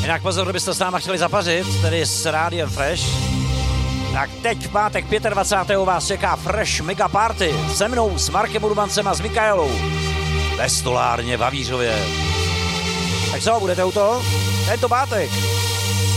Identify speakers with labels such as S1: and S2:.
S1: Jinak pozor, kdybyste s náma chtěli zapařit, tedy s Rádiem Fresh, tak teď v pátek 25. vás čeká Fresh Mega Party se mnou, s Markem Urbancem a s Mikaelou ve Stolárně v Havířově. Tak co, budete u toho? Tento pátek